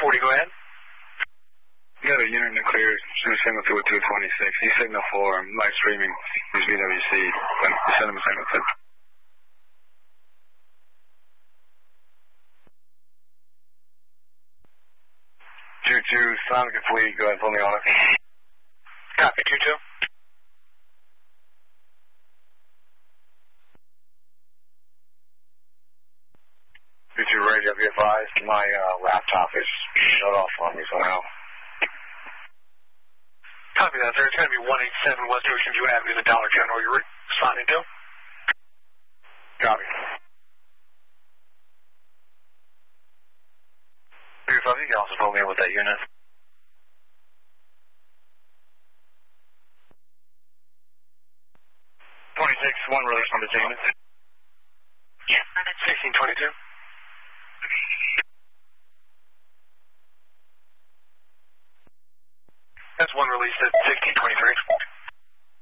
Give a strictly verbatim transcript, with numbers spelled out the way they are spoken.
forty, go ahead. You got a unit in the clear, shoot signal to a two twenty-six. You signal for um, live streaming, use V W C, but send them a signal to. two two, Sonic and Fleet, go ahead, pull me on it. Copy, two two. two two radio, be advised, my uh, laptop is shut off on me somehow. Copy that, sir. It's going to be one eighty-seven West Ocean View Avenue, the Dollar General. You're responding to? Copy. You can also pull me in with that unit. twenty-six, one release on the unit. Yeah, sixteen twenty-two. That's one release at sixteen twenty-three.